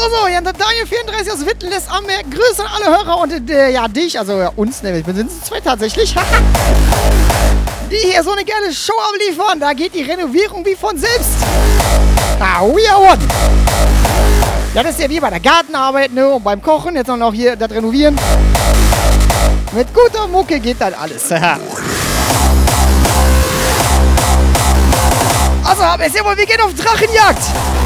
So, ja, der Daniel34 aus Witten lässt anmerken, Grüße an alle Hörer und ja, dich, also ja, uns nämlich, wir sind zwei tatsächlich, die hier so eine geile Show abliefern, da geht die Renovierung wie von selbst. Ah, we are one. Ja, das ist ja wie bei der Gartenarbeit, ne, und beim Kochen, jetzt auch noch hier das Renovieren. Mit guter Mucke geht dann alles. Also, aber ist ja wohl, wir gehen auf Drachenjagd.